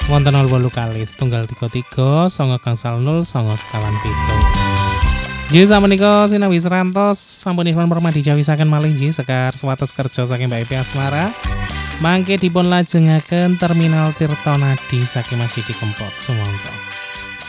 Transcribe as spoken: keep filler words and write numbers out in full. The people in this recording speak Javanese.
wonten nol wolu kali setunggal tiga tiga sanga gangsal nol sanga sekawan pitu. Nggih samenika sinambi serantos sampun Irfan Permadi jawisaken malih nggih sekar suwates kerja saking Mbak Epi Asmara. Mangke dipun lajengaken Terminal Tirtonadi saking Masjid Kempot sumangga.